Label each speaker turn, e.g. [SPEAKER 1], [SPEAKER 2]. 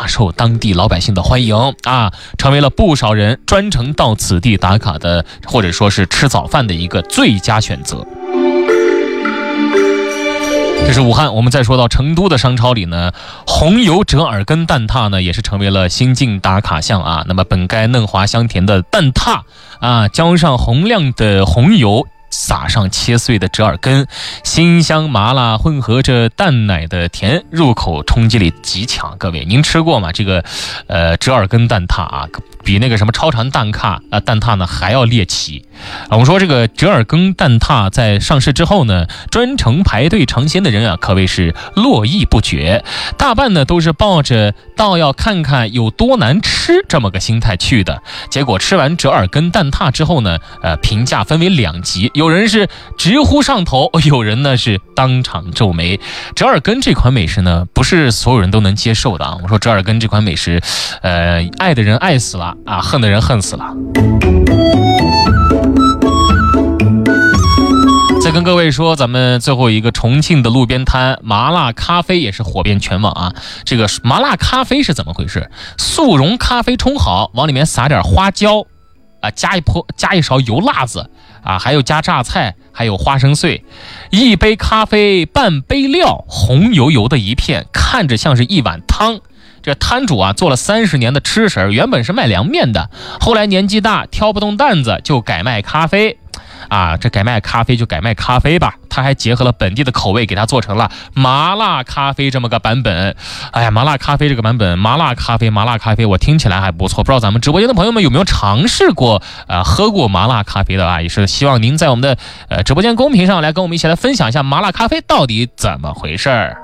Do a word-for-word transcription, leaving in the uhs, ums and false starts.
[SPEAKER 1] 大受当地老百姓的欢迎啊，成为了不少人专程到此地打卡的，或者说是吃早饭的一个最佳选择。这是武汉。我们再说到成都的商超里呢，红油折耳根蛋挞呢也是成为了新晋打卡项啊。那么本该嫩滑香甜的蛋挞啊，浇上红亮的红油，撒上切碎的折耳根，辛香麻辣混合着蛋奶的甜，入口冲击力极强。各位，您吃过吗？这个呃折耳根蛋挞啊，比那个什么超长蛋挞啊蛋挞呢还要猎奇。我们说这个折耳根蛋挞在上市之后呢，专程排队尝鲜的人啊可谓是络绎不绝，大半呢都是抱着到要看看有多难吃这么个心态去的。结果吃完折耳根蛋挞之后呢，呃评价分为两极，有人是直呼上头，有人呢是当场皱眉。折耳根这款美食呢，不是所有人都能接受的啊。我说折耳根这款美食，呃，爱的人爱死了啊，恨的人恨死了。再跟各位说，咱们最后一个重庆的路边摊麻辣咖啡也是火遍全网啊。这个麻辣咖啡是怎么回事？速溶咖啡冲好，往里面撒点花椒啊，加一泼加一勺油辣子啊，还有加榨菜，还有花生碎，一杯咖啡半杯料，红油油的一片，看着像是一碗汤。这摊主啊做了三十年的吃食，原本是卖凉面的，后来年纪大挑不动担子，就改卖咖啡啊。这改卖咖啡就改卖咖啡吧，他还结合了本地的口味，给它做成了麻辣咖啡这么个版本。哎呀，麻辣咖啡这个版本，麻辣咖啡麻辣咖啡我听起来还不错，不知道咱们直播间的朋友们有没有尝试过呃喝过麻辣咖啡的啊？也是希望您在我们的呃直播间公屏上来跟我们一起来分享一下麻辣咖啡到底怎么回事儿。